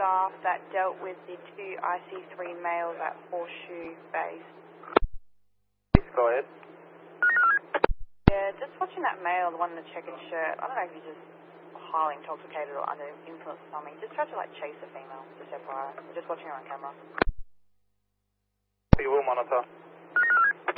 staff that dealt with the 2 IC3 males at Horseshoe Base. Go ahead. Yeah, just watching that male, the one in the checkered shirt. I don't know if he's just highly intoxicated or under influence or something. Just tried to like chase a female, just FYI. I'm just watching her on camera. We will monitor.